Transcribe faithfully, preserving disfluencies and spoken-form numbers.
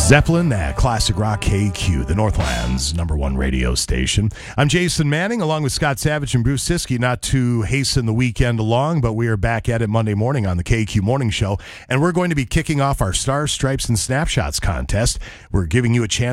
Zeppelin at Classic Rock K Q, the Northland's number one radio station. I'm Jason Manning, along with Scott Savage and Bruce Siskey, not to hasten the weekend along, but we are back at it Monday morning on the K Q Morning Show, and we're going to be kicking off our Stars, Stripes, and Snapshots contest. We're giving you a chance